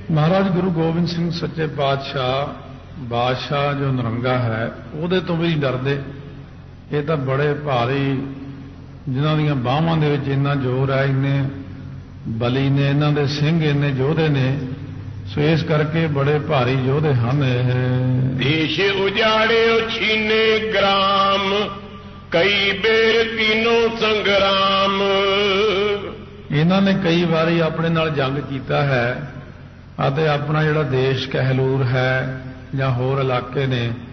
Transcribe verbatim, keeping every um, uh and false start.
महाराज गुरु गोबिंद सिंह सच्चे पातशाह बादशाह जो नरंगा है ਉਹਦੇ ਤੋਂ ਵੀ डरदे। ये तो बड़े भारी जिन्हां ਦੀਆਂ ਬਾਹਾਂ ਦੇ ਵਿੱਚ ਇੰਨਾ ਜ਼ੋਰ ਹੈ, ਇੰਨੇ ਬਲੀ ਨੇ, ਇਹਨਾਂ ਦੇ ਸਿੰਘ ਇੰਨੇ ਯੋਧੇ ਨੇ, ਸੋ ਇਸ ਕਰਕੇ ਬੜੇ ਭਾਰੀ ਯੋਧੇ ਹਨ। ਇਹ ਦੇਸ਼ ਉਜਾੜਿਓ ਛੀਨੇ ਗ੍ਰਾਮ ਕਈ ਬੇਰ तीनों ਸੰਗਰਾਮ। ਇਹਨਾਂ ਨੇ ਕਈ ਵਾਰੀ ਆਪਣੇ ਨਾਲ ਜੰਗ ਕੀਤਾ ਹੈ ਅਤੇ ਆਪਣਾ ਜਿਹੜਾ ਦੇਸ਼ ਕਹਿਲੂਰ ਹੈ ਜਾਂ ਹੋਰ ਇਲਾਕੇ ਨੇ